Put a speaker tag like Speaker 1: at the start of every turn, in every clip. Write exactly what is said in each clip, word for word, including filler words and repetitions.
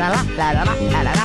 Speaker 1: Larará, larará, larará.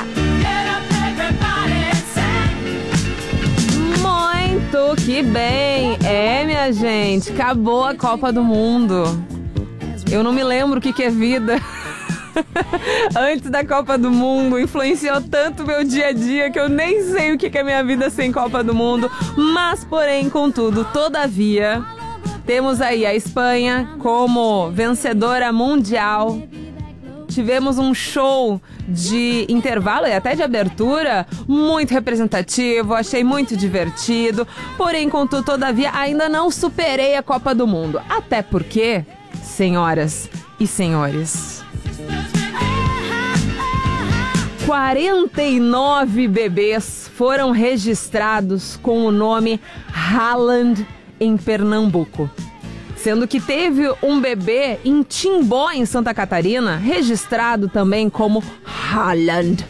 Speaker 1: Muito que bem. É, minha gente, acabou a Copa do Mundo. Eu não me lembro o que, que é vida. Antes da Copa do Mundo, influenciou tanto meu dia a dia que eu nem sei o que, que é minha vida sem Copa do Mundo. Mas, porém, contudo, todavia, temos aí a Espanha como vencedora mundial. Tivemos um show de intervalo e até de abertura muito representativo, achei muito divertido. Porém, contudo, todavia, ainda não superei a Copa do Mundo. Até porque, senhoras e senhores, quarenta e nove bebês foram registrados com o nome Haaland em Pernambuco. Sendo que teve um bebê em Timbó, em Santa Catarina, registrado também como Haaland.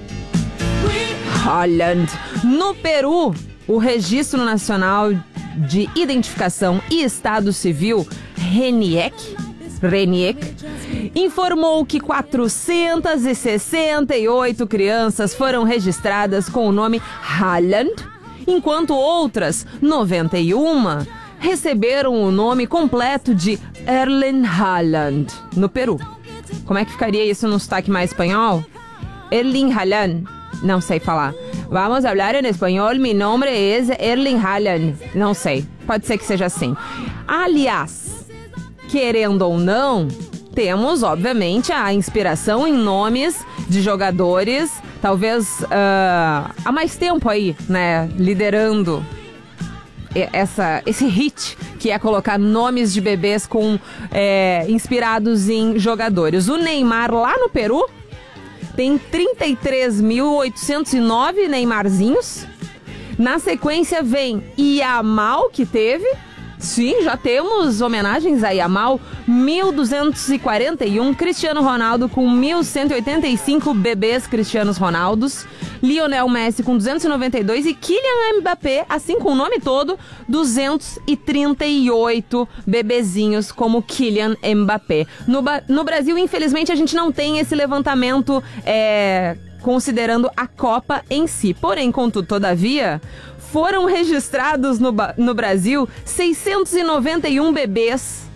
Speaker 1: Haaland. No Peru, o Registro Nacional de Identificação e Estado Civil, RENIEC, RENIEC, informou que quatrocentas e sessenta e oito crianças foram registradas com o nome Haaland, enquanto outras noventa e uma receberam o nome completo de Erling Haaland, no Peru. Como é que ficaria isso num sotaque mais espanhol? Erling Haaland. Não sei falar. Vamos falar em espanhol. Mi nombre es Erling Haaland. Não sei. Pode ser que seja assim. Aliás, querendo ou não, temos, obviamente, a inspiração em nomes de jogadores, talvez uh, há mais tempo aí, né, liderando essa, esse hit, que é colocar nomes de bebês com, é, inspirados em jogadores. O Neymar, lá no Peru, tem trinta e três mil oitocentos e nove Neymarzinhos. Na sequência vem Yamal, que teve... Sim, já temos homenagens a Yamal, mil duzentos e quarenta e um, Cristiano Ronaldo com mil cento e oitenta e cinco bebês Cristianos Ronaldos, Lionel Messi com duzentos e noventa e dois e Kylian Mbappé, assim com o nome todo, duzentos e trinta e oito bebezinhos como Kylian Mbappé. No, no Brasil, infelizmente, a gente não tem esse levantamento é, considerando a Copa em si. Porém, contudo, todavia, foram registrados no, no Brasil seiscentos e noventa e um bebês